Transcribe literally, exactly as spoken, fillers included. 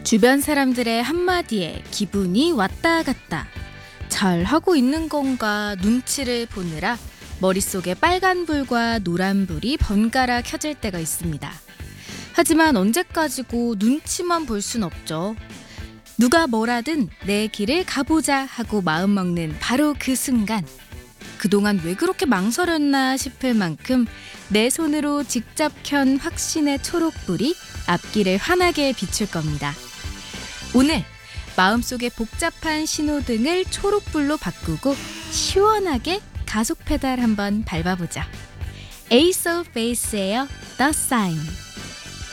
주변 사람들의 한마디에 기분이 왔다 갔다. 잘 하고 있는 건가 눈치를 보느라 머릿속에 빨간불과 노란불이 번갈아 켜질 때가 있습니다. 하지만 언제까지고 눈치만 볼 순 없죠. 누가 뭐라든 내 길을 가보자 하고 마음먹는 바로 그 순간, 그동안 왜 그렇게 망설였나 싶을 만큼 내 손으로 직접 켠 확신의 초록불이 앞길을 환하게 비출 겁니다. 오늘 마음속의 복잡한 신호등을 초록불로 바꾸고 시원하게 가속 페달 한번 밟아보자. 에이스 오브 베이스예요. The Sign.